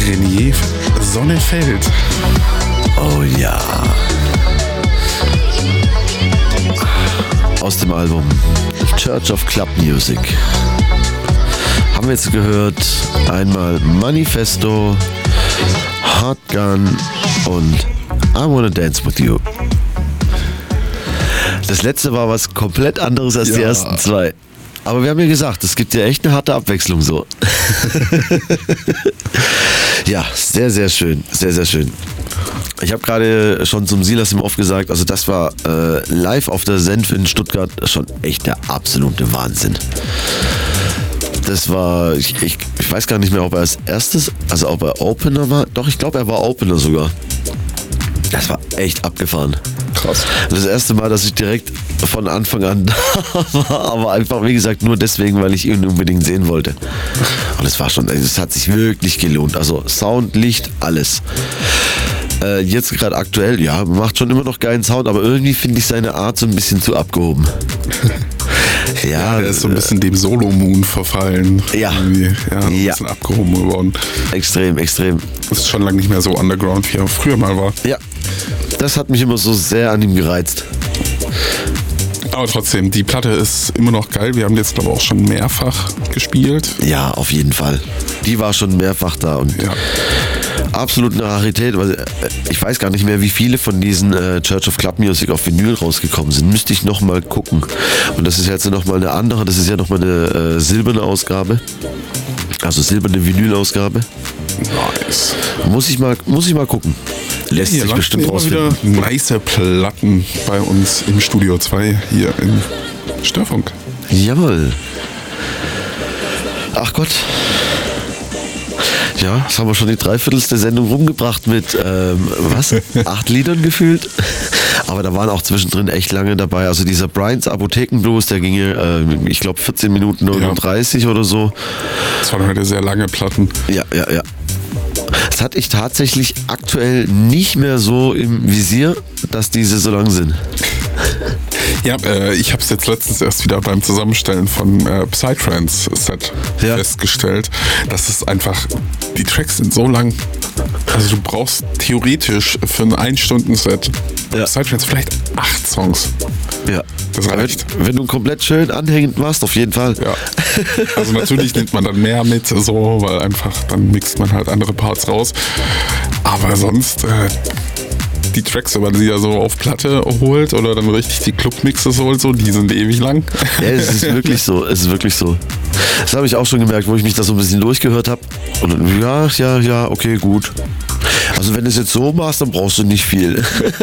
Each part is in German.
René Sonnefeld. Oh ja. Aus dem Album Church of Club Music haben wir jetzt gehört einmal Manifesto, Hot Gun und I Wanna Dance With You. Das letzte war was komplett anderes als die ersten zwei. Aber wir haben ja gesagt, es gibt ja echt eine harte Abwechslung so. Ja, sehr, sehr schön. Sehr, sehr schön. Ich habe gerade schon zum Silas im Off gesagt, also das war live auf der Senf in Stuttgart schon echt der absolute Wahnsinn. Das war, ich weiß gar nicht mehr, ob er als erstes, also ob er Opener war. Doch, ich glaube, er war Opener sogar. Das war echt abgefahren. Krass. Das erste Mal, dass ich direkt von Anfang an da war, aber einfach, wie gesagt, nur deswegen, weil ich ihn unbedingt sehen wollte. Und es war schon, es hat sich wirklich gelohnt. Also Sound, Licht, alles. Jetzt gerade aktuell, ja, macht schon immer noch geilen Sound, aber irgendwie finde ich seine Art so ein bisschen zu abgehoben. Ja, der ist so ein bisschen dem Solo-Moon verfallen. Ja. Ein bisschen abgehoben geworden. Extrem, extrem. Das ist schon lange nicht mehr so underground, wie er früher mal war. Ja, das hat mich immer so sehr an ihm gereizt. Aber trotzdem, die Platte ist immer noch geil. Wir haben die jetzt, glaube ich, auch schon mehrfach gespielt. Ja, auf jeden Fall. Die war schon mehrfach da und absolut eine Rarität. Weil ich weiß gar nicht mehr, wie viele von diesen Church of Club Music auf Vinyl rausgekommen sind. Müsste ich nochmal gucken. Und das ist jetzt nochmal eine andere, das ist ja nochmal eine silberne Ausgabe. Also silberne Vinyl-Ausgabe. Nice. Muss ich mal gucken. Lässt sich bestimmt rausfinden. Wieder nice Platten bei uns im Studio 2 hier in Störfunk. Jawohl. Ach Gott. Ja, das haben wir schon die dreiviertelste Sendung rumgebracht mit, 8 Liedern gefühlt. Aber da waren auch zwischendrin echt lange dabei. Also dieser Bryans Apothekenblues, der ging ich glaube 14 Minuten 39 oder so. Das waren heute sehr lange Platten. Ja. Das hatte ich tatsächlich aktuell nicht mehr so im Visier, dass diese so lang sind. Ja, ich habe es jetzt letztens erst wieder beim Zusammenstellen von Psytrance-Set festgestellt, dass es einfach, die Tracks sind so lang, also du brauchst theoretisch für ein 1-Stunden-Set Psytrance vielleicht 8 Songs. Ja. Das reicht. Wenn du komplett schön anhängend machst, auf jeden Fall. Ja. Also natürlich nimmt man dann mehr mit, so, weil einfach dann mixt man halt andere Parts raus. Aber sonst, die Tracks, wenn man sie ja so auf Platte holt oder dann richtig die Clubmixes holt, so, die sind ewig lang. Ja, es ist wirklich so. Es ist wirklich so. Das habe ich auch schon gemerkt, wo ich mich da so ein bisschen durchgehört habe. Und dann, ja, okay, gut. Also wenn du es jetzt so machst, dann brauchst du nicht viel.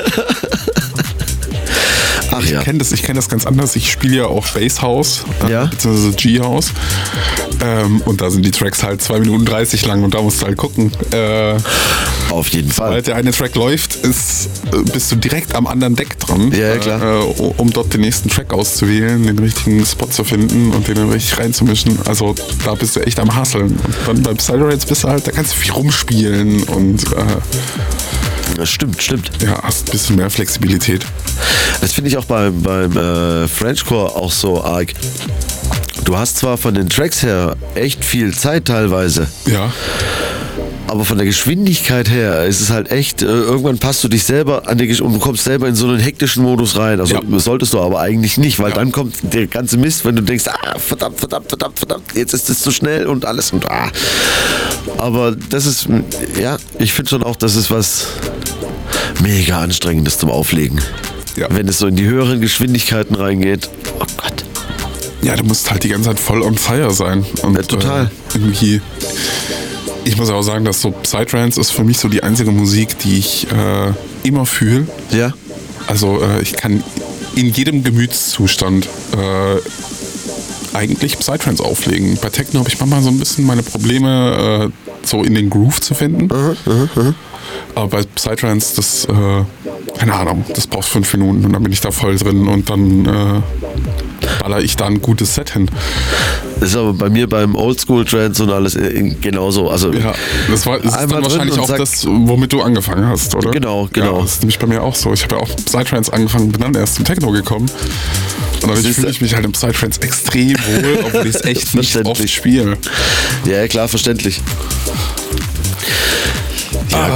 Ach ja. Ich kenn das ganz anders. Ich spiele ja auch Basshouse, beziehungsweise G-House. Und da sind die Tracks halt 2 Minuten 30 lang und da musst du halt gucken. Auf jeden Fall. Sobald der eine Track läuft, bist du direkt am anderen Deck dran. Ja, klar. Um dort den nächsten Track auszuwählen, den richtigen Spot zu finden und den dann richtig reinzumischen. Also da bist du echt am Hustlen. Und dann beim Psytrance bist du halt, da kannst du viel rumspielen und das stimmt. ja, hast ein bisschen mehr Flexibilität. Das finde ich auch beim Frenchcore auch so arg. Du hast zwar von den Tracks her echt viel Zeit teilweise. Ja. Aber von der Geschwindigkeit her ist es halt echt, irgendwann passt du dich selber an die und du kommst selber in so einen hektischen Modus rein. Also solltest du aber eigentlich nicht, weil dann kommt der ganze Mist, wenn du denkst, verdammt, jetzt ist es zu schnell und alles und Aber das ist, ich finde schon auch, das ist was mega Anstrengendes zum Auflegen. Ja. Wenn es so in die höheren Geschwindigkeiten reingeht, oh Gott. Ja, du musst halt die ganze Zeit voll on fire sein. Und, ja, total. Irgendwie... Ich muss auch sagen, dass so Psytrance ist für mich so die einzige Musik, die ich immer fühle. Ja. Also ich kann in jedem Gemütszustand eigentlich Psytrance auflegen. Bei Techno habe ich manchmal so ein bisschen meine Probleme, so in den Groove zu finden. Aber bei Psytrance, das, keine Ahnung, das braucht 5 Minuten und dann bin ich da voll drin und dann baller ich da ein gutes Set hin. Das ist aber bei mir beim Oldschool-Trance und alles genauso. Also ja, das ist dann wahrscheinlich auch das, womit du angefangen hast, oder? Genau. Ja, das ist nämlich bei mir auch so. Ich habe ja auch Psytrance angefangen, bin dann erst zum Techno gekommen. Und dadurch fühle ich mich halt im Psytrance extrem wohl, obwohl ich es echt nicht oft spiele. Ja, klar, verständlich.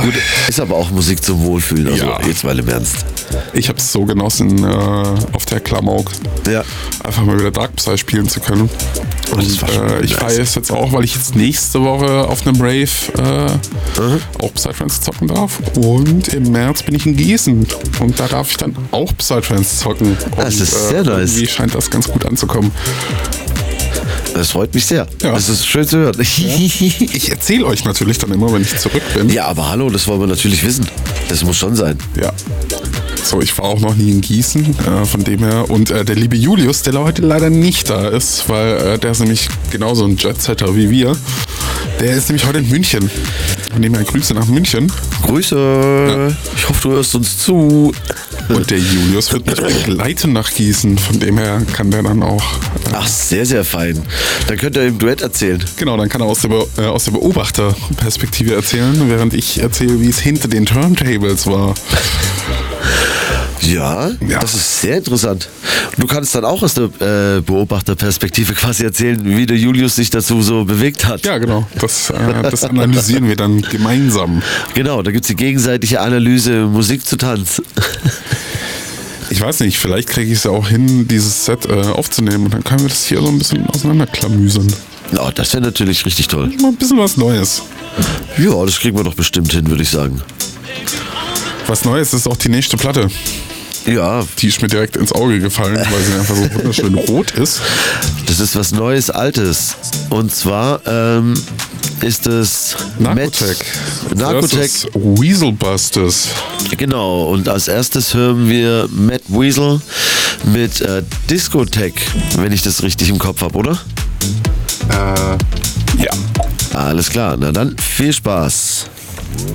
Gut, ist aber auch Musik zum Wohlfühlen, also Ja. jetzt mal im Ernst. Ich habe es so genossen, auf der Klamauk Ja. einfach mal wieder Dark Psy spielen zu können. Und das war schon ich nice. feiere es jetzt auch, weil ich jetzt nächste Woche auf einem Rave auch Psytrance zocken darf. Und im März bin ich in Gießen und da darf ich dann auch Psytrance zocken. Das und, ist sehr nice. Irgendwie scheint das ganz gut anzukommen. Das freut mich sehr. Ja. Das ist schön zu hören. Ich erzähle euch natürlich dann immer, wenn ich zurück bin. Ja, aber hallo, das wollen wir natürlich wissen. Das muss schon sein. Ja. So, ich war auch noch nie in Gießen, von dem her. Und der liebe Julius, der heute leider nicht da ist, weil der ist nämlich genauso ein Jetsetter wie wir. Der ist nämlich heute in München. Von dem her Grüße nach München. Grüße. Ja. Ich hoffe, du hörst uns zu. Und der Julius wird mich begleiten nach Gießen. Von dem her kann der dann auch... Ach, sehr, sehr fein. Dann könnt ihr im Duett erzählen. Genau, dann kann er aus der Beobachterperspektive erzählen, während ich erzähle, wie es hinter den Turntables war. Ja, Ja. das ist sehr interessant. Du kannst dann auch aus der Beobachterperspektive quasi erzählen, wie der Julius sich dazu so bewegt hat. Ja, genau. Das analysieren wir dann gemeinsam. Genau, da gibt es die gegenseitige Analyse Musik zu Tanz. Ich weiß nicht, vielleicht kriege ich es ja auch hin, dieses Set aufzunehmen und dann können wir das hier so ein bisschen auseinanderklamüsern. Ja, das wäre natürlich richtig toll. Mal ein bisschen was Neues. Ja, das kriegen wir doch bestimmt hin, würde ich sagen. Was Neues ist auch die nächste Platte. Ja, Die ist mir direkt ins Auge gefallen, weil sie einfach so wunderschön rot ist. das ist was Neues, Altes. Und zwar ist es Narcotech. Narcotech. versus Weaselbusters. Genau, und als erstes hören wir Matt Weasel mit Discotech, wenn ich das richtig im Kopf habe, oder? Ja. Alles klar, na dann viel Spaß.